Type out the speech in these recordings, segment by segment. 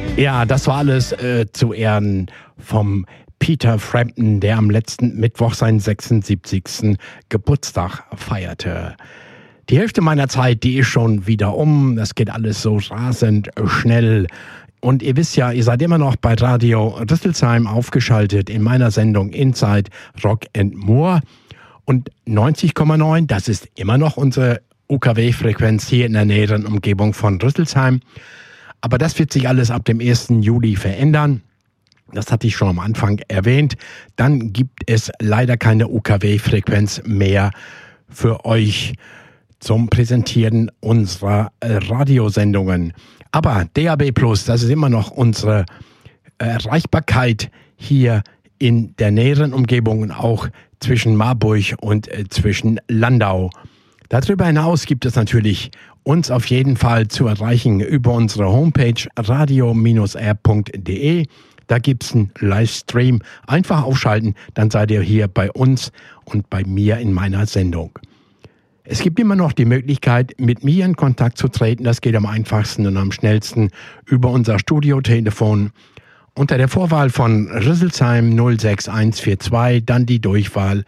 Ja, das war alles zu Ehren vom Peter Frampton, der am letzten Mittwoch seinen 76. Geburtstag feierte. Die Hälfte meiner Zeit, die ist schon wieder um. Das geht alles so rasend schnell. Und ihr wisst ja, ihr seid immer noch bei Radio Rüsselsheim aufgeschaltet in meiner Sendung Inside Rock and More. Und 90,9, das ist immer noch unsere UKW-Frequenz hier in der näheren Umgebung von Rüsselsheim. Aber das wird sich alles ab dem 1. Juli verändern. Das hatte ich schon am Anfang erwähnt. Dann gibt es leider keine UKW-Frequenz mehr für euch zum Präsentieren unserer Radiosendungen. Aber DAB+, das ist immer noch unsere Erreichbarkeit hier in der näheren Umgebung und auch zwischen Marburg und zwischen Landau. Darüber hinaus gibt es natürlich uns auf jeden Fall zu erreichen über unsere Homepage radio-r.de. Da gibt es einen Livestream. Einfach aufschalten, dann seid ihr hier bei uns und bei mir in meiner Sendung. Es gibt immer noch die Möglichkeit, mit mir in Kontakt zu treten. Das geht am einfachsten und am schnellsten über unser Studiotelefon. Unter der Vorwahl von Rüsselsheim 06142, dann die Durchwahl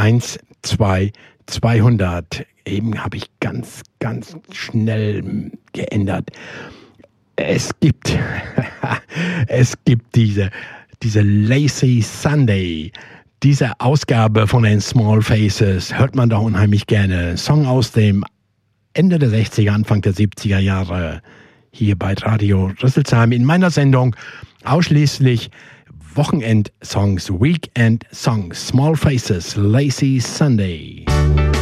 12200. Eben habe ich ganz schnell geändert. Es gibt diese Lazy Sunday. Diese Ausgabe von den Small Faces hört man da unheimlich gerne. Song aus dem Ende der 60er, Anfang der 70er Jahre hier bei Radio Rüsselsheim in meiner Sendung. Ausschließlich Wochenend-Songs, Weekend-Songs, Small Faces, Lazy Sunday.